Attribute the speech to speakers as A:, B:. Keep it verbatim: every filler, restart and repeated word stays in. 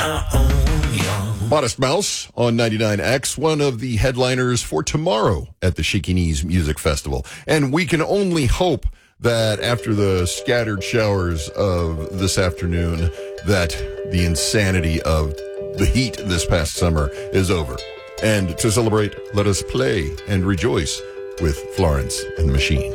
A: our own young.
B: Modest Mouse on ninety-nine X, one of the headliners for tomorrow at the Shaky Knees Music Festival. And we can only hope that after the scattered showers of this afternoon, that the insanity of the heat this past summer is over. And to celebrate, let us play and rejoice with Florence and the Machine.